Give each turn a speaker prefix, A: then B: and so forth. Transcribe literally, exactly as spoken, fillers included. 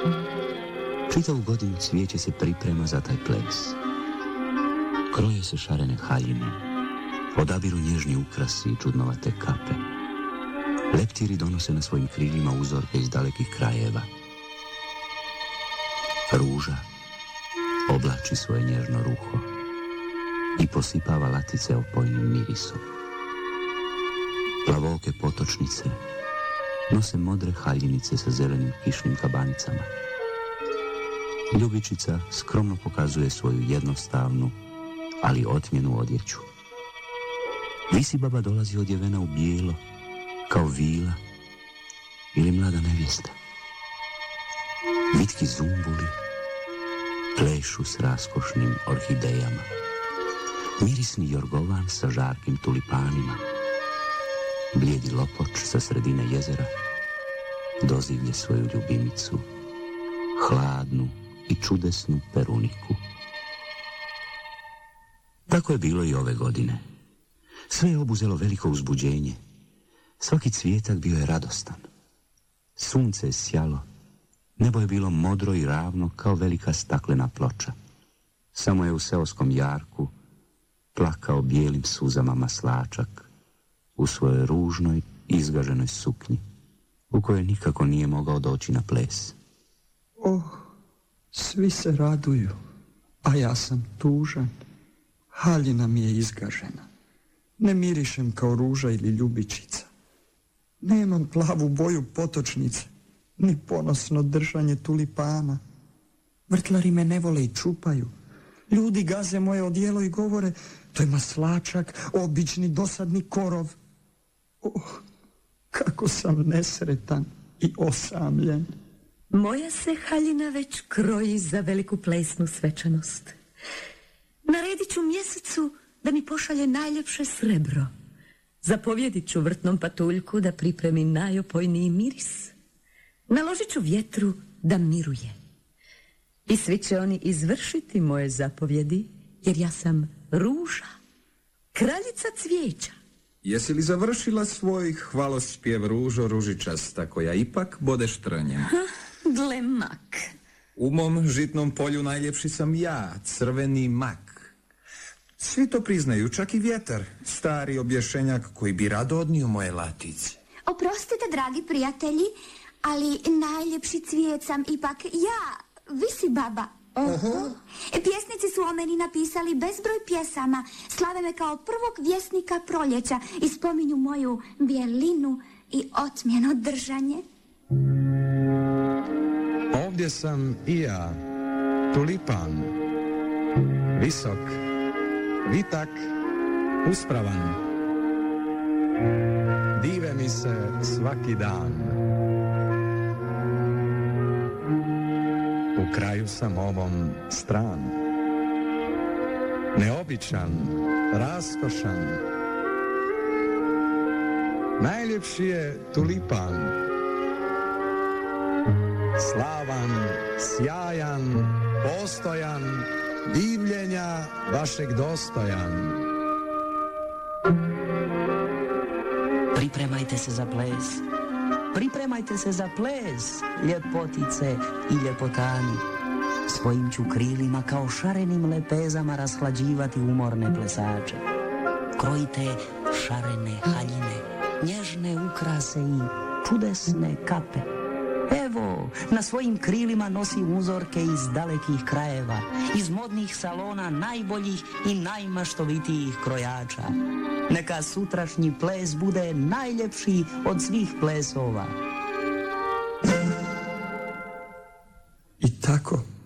A: Čitavu godinu cvijeće se priprema za taj ples. Kroje se šarene haljine, odabiru nježni ukrasi i čudnovate kape. Leptiri donose na svojim krilima uzorke iz dalekih krajeva. Ruža oblači svoje nježno ruho i posipava latice opojnim mirisom. Plavoke potočnice nose modre haljinice sa zelenim kišnim kabanicama. Ljubičica skromno pokazuje svoju jednostavnu, ali otmjenu odjeću. Visibaba dolazi odjevena u bijelo, kao vila ili mlada nevjesta. Vitki zumbuli plešu s raskošnim orhidejama. Mirisni jorgovan sa žarkim tulipanima. Blijedi lopoč sa sredine jezera dozivlje svoju ljubimicu, hladnu i čudesnu peruniku. Tako je bilo i ove godine. Sve je obuzelo veliko uzbuđenje. Svaki cvijetak bio je radostan. Sunce je sjalo. Nebo je bilo modro i ravno kao velika staklena ploča. Samo je u seoskom jarku plakao bijelim suzama maslačak u svojoj ružnoj, izgaženoj suknji, u kojoj nikako nije mogao doći na ples.
B: Oh, svi se raduju, a ja sam tužan. Haljina mi je izgažena. Ne mirišem kao ruža ili ljubičica. Nemam plavu boju potočnice, ni ponosno držanje tulipana. Vrtlari me ne vole i čupaju. Ljudi gaze moje odijelo i govore, to je maslačak, obični dosadni korov. Oh, kako sam nesretan i osamljen.
C: Moja se haljina već kroji za veliku plesnu svečanost. Naredit ću mjesecu da mi pošalje najljepše srebro. Zapovjedit ću vrtnom patuljku da pripremi najopojniji miris. Naložit ću vjetru da miruje. I svi će oni izvršiti moje zapovjedi, jer ja sam ruža, kraljica cvijeća.
D: Jesi li završila svoj hvalospjev, ružo ružičasta, koja ipak bodeš trnjem?
C: Gle mak.
D: U mom žitnom polju najljepši sam ja, crveni mak. Svi to priznaju, čak i vjetar, stari obješenjak koji bi rado odnio moje latice.
E: Oprostite, dragi prijatelji, ali najljepši cvijet sam ipak ja, Visibaba.
D: Oho.
E: Pjesnici su o meni napisali bezbroj pjesama, slave me kao prvog vjesnika proljeća i spominju moju bijelinu i otmjeno držanje.
F: Ovdje sam i ja, tulipan, visok, vitak, uspravan. Dive mi se svaki dan. U kraju sam ovom stran. Neobičan, raskošan. Najljepši je tulipan. Slavan, sjajan, postojan, divljenja vašeg dostojan.
G: Pripremajte se za ples. Pripremajte se za ples, ljepotice i ljepotani. Svojim ću krilima kao šarenim lepezama rashlađivati umorne plesače. Krojite šarene haljine, nježne ukrase i čudesne kape. Evo, na svojim krilima nosi uzorke iz dalekih krajeva, iz modnih salona najboljih i najmaštovitijih krojača. Neka sutrašnji ples bude najljepši od svih plesova.
B: I tako